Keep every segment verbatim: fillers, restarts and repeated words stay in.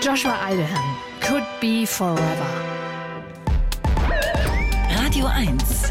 Joshua Ideham, Could Be Forever. Radio eins,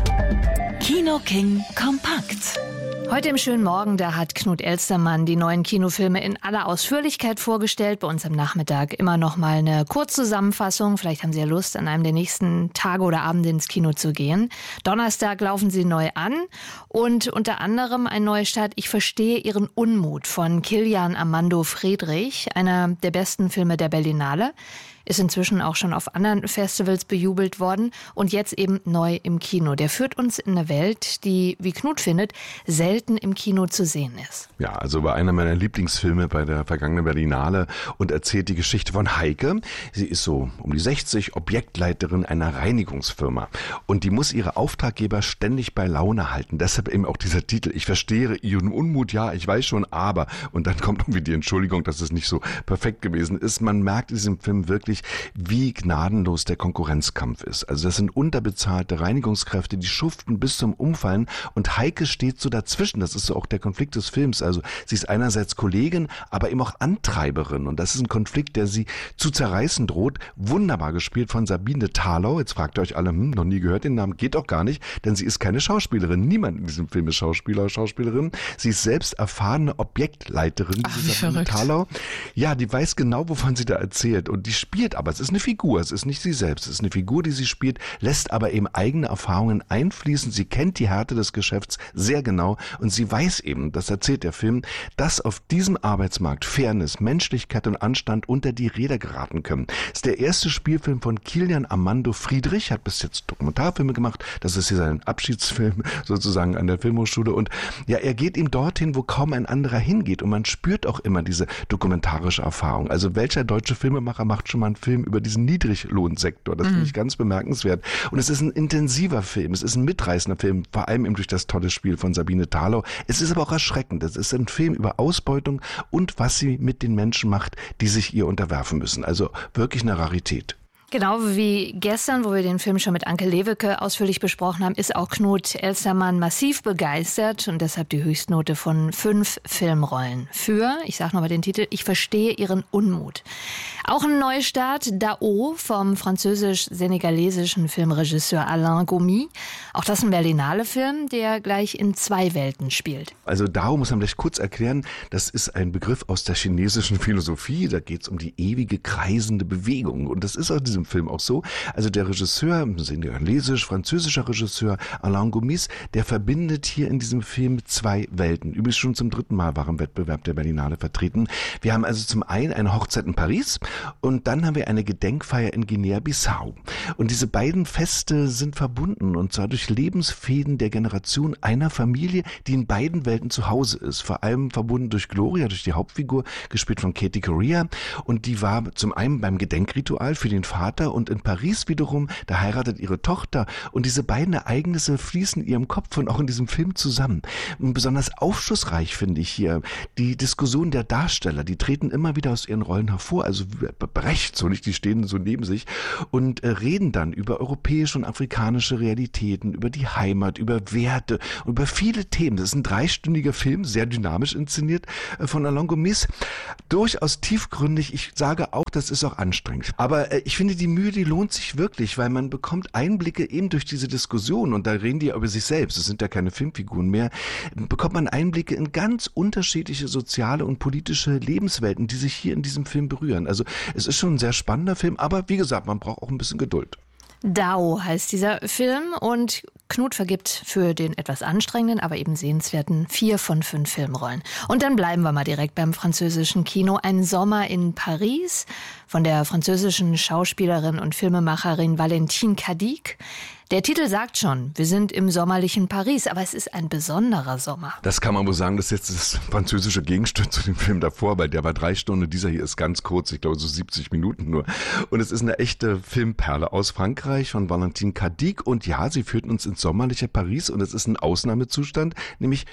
Kino King kompakt. Heute im schönen Morgen, da hat Knut Elstermann die neuen Kinofilme in aller Ausführlichkeit vorgestellt. Bei uns am Nachmittag immer noch mal eine Kurzzusammenfassung. Vielleicht haben Sie ja Lust, an einem der nächsten Tage oder Abende ins Kino zu gehen. Donnerstag laufen sie neu an und unter anderem ein Neustart Ich verstehe Ihren Unmut von Kilian Armando Friedrich, einer der besten Filme der Berlinale. Ist inzwischen auch schon auf anderen Festivals bejubelt worden und jetzt eben neu im Kino. Der führt uns in eine Welt, die, wie Knut findet, selten im Kino zu sehen ist. Ja, also war einer meiner Lieblingsfilme bei der vergangenen Berlinale und erzählt die Geschichte von Heike. Sie ist so um die sechzig, Objektleiterin einer Reinigungsfirma und die muss ihre Auftraggeber ständig bei Laune halten. Deshalb eben auch dieser Titel, ich verstehe Ihren Unmut, ja, ich weiß schon, aber, und dann kommt irgendwie die Entschuldigung, dass es nicht so perfekt gewesen ist. Man merkt in diesem Film wirklich, wie gnadenlos der Konkurrenzkampf ist. Also das sind unterbezahlte Reinigungskräfte, die schuften bis zum Umfallen und Heike steht so dazwischen. Das ist so auch der Konflikt des Films. Also sie ist einerseits Kollegin, aber eben auch Antreiberin und das ist ein Konflikt, der sie zu zerreißen droht. Wunderbar gespielt von Sabine Thalau. Jetzt fragt ihr euch alle, hm, noch nie gehört den Namen, geht auch gar nicht, denn sie ist keine Schauspielerin. Niemand in diesem Film ist Schauspieler oder Schauspielerin. Sie ist selbst erfahrene Objektleiterin. Ach, wie verrückt. Thalau. Ja, die weiß genau, wovon sie da erzählt und die spielt aber, es ist eine Figur, es ist nicht sie selbst, es ist eine Figur, die sie spielt, lässt aber eben eigene Erfahrungen einfließen. Sie kennt die Härte des Geschäfts sehr genau und sie weiß eben, das erzählt der Film, dass auf diesem Arbeitsmarkt Fairness, Menschlichkeit und Anstand unter die Räder geraten können. Es ist der erste Spielfilm von Kilian Armando Friedrich, hat bis jetzt Dokumentarfilme gemacht, das ist hier sein Abschiedsfilm sozusagen an der Filmhochschule und ja, er geht ihm dorthin, wo kaum ein anderer hingeht und man spürt auch immer diese dokumentarische Erfahrung. Also welcher deutsche Filmemacher macht schon mal einen Film über diesen Niedriglohnsektor? Das mhm. finde ich ganz bemerkenswert. Und es ist ein intensiver Film, es ist ein mitreißender Film, vor allem eben durch das tolle Spiel von Sabine Thalau. Es ist aber auch erschreckend. Es ist ein Film über Ausbeutung und was sie mit den Menschen macht, die sich ihr unterwerfen müssen. Also wirklich eine Rarität. Genau wie gestern, wo wir den Film schon mit Anke Lewicke ausführlich besprochen haben, ist auch Knut Elstermann massiv begeistert und deshalb die Höchstnote von fünf Filmrollen. Für, ich sage nochmal den Titel, Ich verstehe Ihren Unmut. Auch ein Neustart, Dao vom französisch-senegalesischen Filmregisseur Alain Gomis. Auch das ein Berlinale-Film, der gleich in zwei Welten spielt. Also Dao muss man vielleicht kurz erklären, das ist ein Begriff aus der chinesischen Philosophie. Da geht es um die ewige kreisende Bewegung und das ist auch diesem Film auch so. Also der Regisseur, senegalesisch-französischer Regisseur Alain Gomis, der verbindet hier in diesem Film zwei Welten. Übrigens schon zum dritten Mal war im Wettbewerb der Berlinale vertreten. Wir haben also zum einen eine Hochzeit in Paris und dann haben wir eine Gedenkfeier in Guinea-Bissau. Und diese beiden Feste sind verbunden und zwar durch Lebensfäden der Generation einer Familie, die in beiden Welten zu Hause ist. Vor allem verbunden durch Gloria, durch die Hauptfigur, gespielt von Katie Correa. Und die war zum einen beim Gedenkritual für den Vater und in Paris wiederum, da heiratet ihre Tochter und diese beiden Ereignisse fließen in ihrem Kopf und auch in diesem Film zusammen. Und besonders aufschlussreich finde ich hier die Diskussion der Darsteller, die treten immer wieder aus ihren Rollen hervor, also Brecht, so nicht, die stehen so neben sich und äh, reden dann über europäische und afrikanische Realitäten, über die Heimat, über Werte, über viele Themen. Das ist ein dreistündiger Film, sehr dynamisch inszeniert äh, von Alain Gomis, durchaus tiefgründig. Ich sage auch, das ist auch anstrengend. Aber äh, ich finde, die Mühe, die lohnt sich wirklich, weil man bekommt Einblicke eben durch diese Diskussion und da reden die ja über sich selbst, es sind ja keine Filmfiguren mehr, bekommt man Einblicke in ganz unterschiedliche soziale und politische Lebenswelten, die sich hier in diesem Film berühren. Also es ist schon ein sehr spannender Film, aber wie gesagt, man braucht auch ein bisschen Geduld. Dao heißt dieser Film und Knut vergibt für den etwas anstrengenden, aber eben sehenswerten vier von fünf Filmrollen. Und dann bleiben wir mal direkt beim französischen Kino. Ein Sommer in Paris von der französischen Schauspielerin und Filmemacherin Valentine Cadic. Der Titel sagt schon, wir sind im sommerlichen Paris, aber es ist ein besonderer Sommer. Das kann man wohl sagen, das ist jetzt das französische Gegenstück zu dem Film davor, weil der war drei Stunden, dieser hier ist ganz kurz, ich glaube so siebzig Minuten nur. Und es ist eine echte Filmperle aus Frankreich von Valentine Cadic und ja, sie führt uns ins sommerliche Paris und es ist ein Ausnahmezustand, nämlich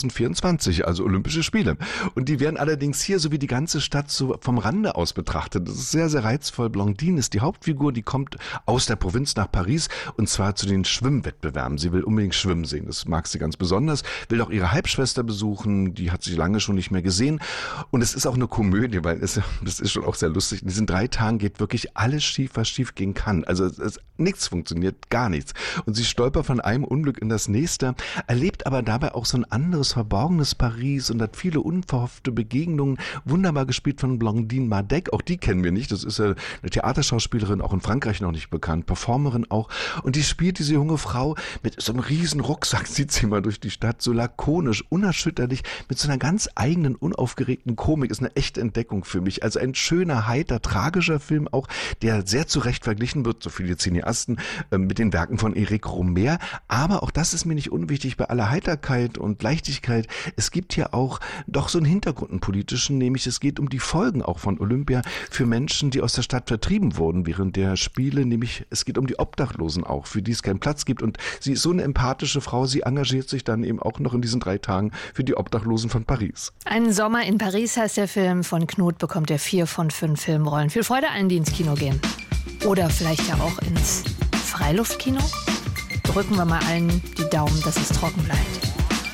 zweitausendvierundzwanzig, also Olympische Spiele. Und die werden allerdings hier, so wie die ganze Stadt, so vom Rande aus betrachtet. sehr, sehr reizvoll. Blondine ist die Hauptfigur, die kommt aus der Provinz nach Paris und zwar zu den Schwimmwettbewerben. Sie will unbedingt schwimmen sehen, das mag sie ganz besonders, will auch ihre Halbschwester besuchen, die hat sie lange schon nicht mehr gesehen und es ist auch eine Komödie, weil es, das ist schon auch sehr lustig. In diesen drei Tagen geht wirklich alles schief, was schief gehen kann. Also es, es, nichts funktioniert, gar nichts. Und sie stolpert von einem Unglück in das nächste, erlebt aber dabei auch so ein anderes, verborgenes Paris und hat viele unverhoffte Begegnungen, wunderbar gespielt von Blandine Madec, auch die kennen wir nicht, das ist ja eine Theaterschauspielerin, auch in Frankreich noch nicht bekannt, Performerin auch, und die spielt diese junge Frau mit so einem riesen Rucksack, zieht sie mal durch die Stadt, so lakonisch, unerschütterlich, mit so einer ganz eigenen, unaufgeregten Komik, ist eine echte Entdeckung für mich, also ein schöner, heiter, tragischer Film auch, der sehr zu Recht verglichen wird, so viele Cineasten, äh, mit den Werken von Éric Rohmer, aber auch das ist mir nicht unwichtig bei aller Heiterkeit und Leichtigkeit, es gibt hier auch doch so einen Hintergrund, einen politischen, nämlich es geht um die Folgen auch von Olympia für Menschen, die aus der Stadt vertrieben wurden während der Spiele, nämlich es geht um die Obdachlosen auch, für die es keinen Platz gibt und sie ist so eine empathische Frau, sie engagiert sich dann eben auch noch in diesen drei Tagen für die Obdachlosen von Paris. Ein Sommer in Paris heißt der Film, von Knut bekommt er vier von fünf Filmrollen. Viel Freude allen, die ins Kino gehen. Oder vielleicht ja auch ins Freiluftkino. Drücken wir mal allen die Daumen, dass es trocken bleibt.